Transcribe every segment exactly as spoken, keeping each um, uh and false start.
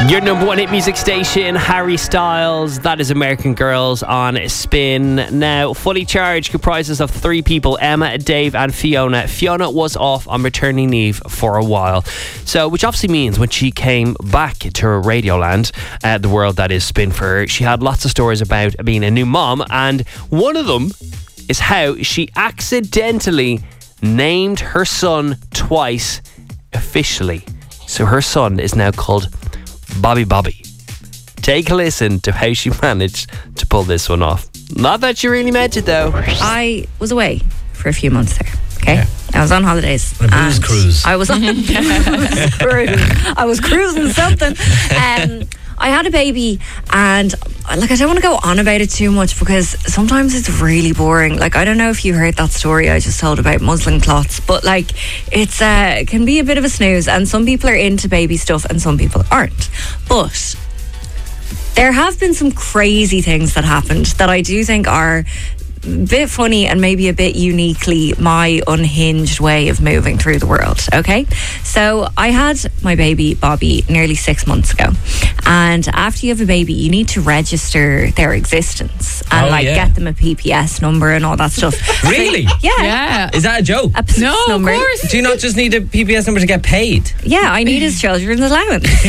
Your number one hit music station, Harry Styles. That is American Girls on Spin. Now, Fully Charged comprises of three people, Emma, Dave and Fiona. Fiona was off on maternity leave for a while. So, which obviously means when she came back to Radioland, uh, the world that is Spin for her, she had lots of stories about being a new mom. And one of them is how she accidentally named her son twice officially. So her son is now called Bobby Bobby. Take a listen to how she managed to pull this one off. Not that she really meant it though. I was away for a few months there. Okay, Yeah. I was on holidays. On a booze and cruise. I was on. I was cruising. I was cruising something. Um, I had a baby, and like I don't want to go on about it too much because sometimes it's really boring. Like I don't know if you heard that story I just told about muslin cloths, but like it's uh, it can be a bit of a snooze. And some people are into baby stuff, and some people aren't. But there have been some crazy things that happened that I do think are a bit funny and maybe a bit uniquely my unhinged way of moving through the world. Okay, so I had my baby Bobby nearly six months ago, and after you have a baby you need to register their existence and Oh, like yeah. get them a P P S number and all that stuff. Really? Yeah. Yeah. Is that a joke? A P P S No, of number. course. Do you not just need a P P S number to get paid? Yeah, I need his children's allowance so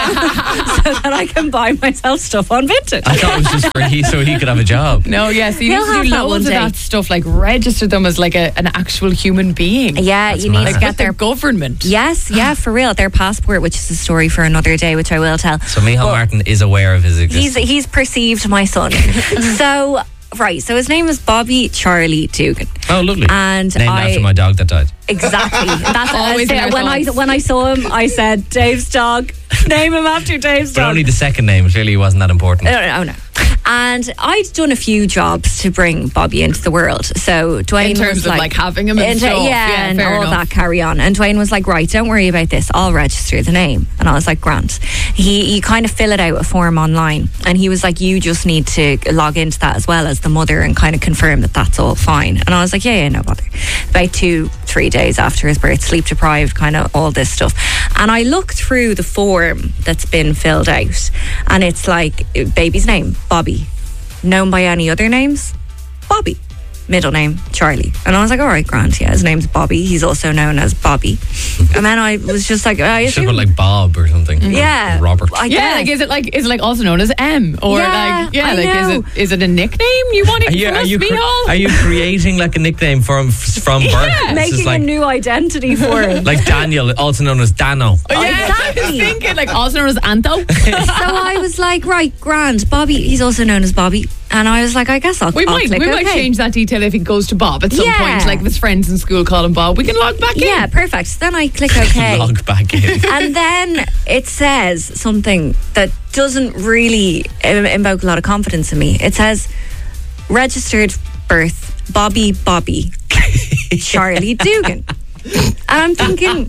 that I can buy myself stuff on Vinted. I thought it was just for he so he could have a job. No, yes, you He'll need to have do that loads one of day. that stuff, like register them as like a, an actual human being. Yeah, That's you need mad. to get With their the government. Yes, yeah, for real. Their passport, which is a story for another day, which I will tell. So Micheál But Martin is aware of his existence. He's he's perceived my son. So right, so his name is Bobby Charlie Dugan. oh, lovely. And Named I after my dog that died. exactly. That's Always I in our said, when I thoughts. when I saw him, I said Dave's dog. Name him after Dave's But dog. only the second name. Clearly, he wasn't that important. Oh, no, oh no. And I'd done a few jobs to bring Bobby into the world. So Dwayne In terms was of like, like having him and into- stuff. yeah, Yeah, and fair all enough. that carry on. And Dwayne was like, right, don't worry about this. I'll register the name. And I was like, Grant. He, you kind of fill it out a form online. And he was like, you just need to log into that as well as the mother and kind of confirm that that's all fine. And I was like, yeah, yeah, no bother. About two, three days after his birth, sleep deprived, kind of all this stuff. And I looked through the form that's been filled out, and it's like baby's name, Bobby. Known by any other names? Bobby. Middle name, Charlie. And I was like, all right, Grant, yeah, his name's Bobby. He's also known as Bobby. And then I was just like, I Should assume, have put like Bob or something. yeah, Or Robert. I Yeah, guess. like is it like is it like also known as M or Yeah, like yeah, I like know. is it is it a nickname you want Are to you, give are, us, you cre- Micheál? are you creating like a nickname from from birth? This is Making like, a new identity for him. like Daniel, also known as Dano. Oh, yeah, I was Exactly. thinking like also known as Anto. So I was like, right, grand. Bobby, he's also known as Bobby. And I was like, I guess I'll, We I'll might click we might okay. change that detail if he goes to Bob at some Yeah. point. Like if his friends in school call him Bob, we can log back in. Yeah, perfect. Then I click OK. Log back in. And then it says something that doesn't really um, invoke a lot of confidence in me. It says, registered birth, Bobby Bobby, Charlie Dugan. And I'm thinking,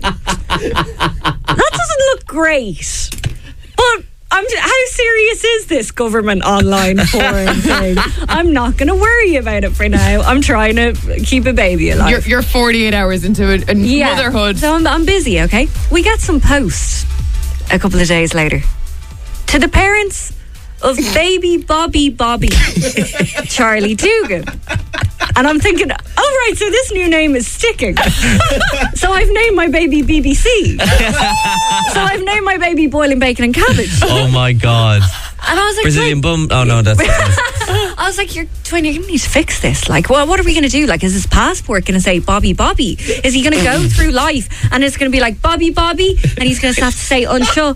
that doesn't look great. But I'm, how serious is this government online form thing? I'm not going to worry about it for now. I'm trying to keep a baby alive. You're, you're forty-eight hours into a, a Yeah. motherhood. So I'm, I'm busy, okay? We get some posts a couple of days later to the parents of baby Bobby Bobby, Charlie Dugan. And I'm thinking, oh, right, so this new name is sticking. So I've named my baby B B C. So I've named my baby Boiling Bacon and Cabbage. Oh my God. And I was like, Brazilian Dwayne- bum. Oh no, that's. I was like, you're Dwayne, you're gonna need to fix this. Like, well, what are we gonna do? Like, is his passport gonna say Bobby Bobby? Is he gonna go through life and it's gonna be like Bobby Bobby, and he's gonna have to say unsure?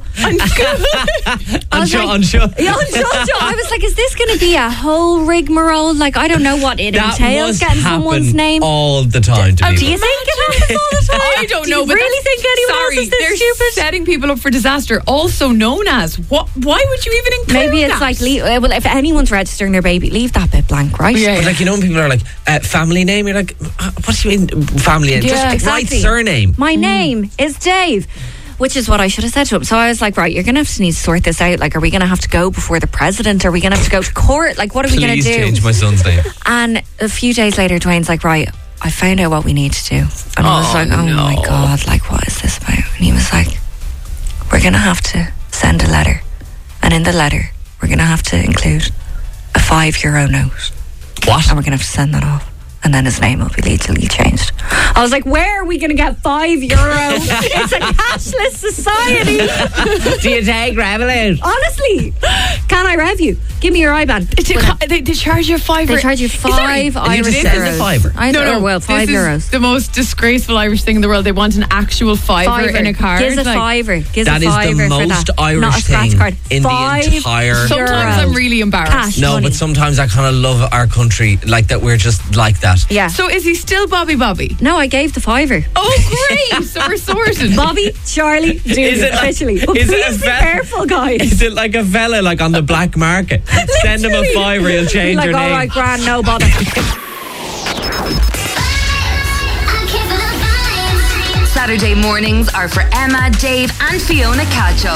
I was Unsure, like- unsure. Yeah, unsure, unsure. I was like, is this gonna be a whole rigmarole? Like, I don't know what it That entails must getting someone's happen name. all the time to Oh, people. do you think it happens all the time? I don't do know, You but really that's- think anyone sorry, else is this they're stupid? setting people up for disaster, also known as what? Why would you even include Maybe it's that? like, leave, uh, well, if anyone's registering their baby, leave that bit blank, right? Yeah, But like, you know, when people are like, uh, family name, you're like, uh, what do you mean, family name? Yeah, Just write exactly. surname. My name is Dave. Which is what I should have said to him. So I was like, right, you're going to have to need to sort this out. Like, are we going to have to go before the president? Are we going to have to go to court? Like, what are we going to Please do? change my son's name. And a few days later, Dwayne's like, right, I found out what we need to do. And I was Oh, like, oh no. my God, like, what is this about? And he was like, we're going to have to send a letter. And in the letter, we're going to have to include a five euro note. What? And we're going to have to send that off. And then his name will be legally changed. I was like, where are we going to get five euro? It's a cashless society. Do you take Revolut? Honestly, can I rev you? Give me your I B A N. They, they, they charge you five. They charge you five And you Irish just send euros. a fiver. I No, know, no, well, five this euros. is the most disgraceful Irish thing in the world. They want an actual fiver, Fiver. in a card. Gives a like- fiver. Gives That a is fiver the for most that. Irish Not a scratch thing card. in Five the entire. Sometimes euros. I'm really embarrassed. Cash No, money. but sometimes I kind of love our country, like that we're just like that. Yeah. So is he still Bobby Bobby? No, I gave the fiver. Oh, great! So we're sorted. Bobby, Charlie, Julie, Is it like- officially. But is it please a be vet- careful, guys. Is it like a fella like on the black market? Send him a Literally. fiver, he'll change like, your all name. right, grand, no bother. Saturday mornings are for Emma, Dave, and Fiona Catchup.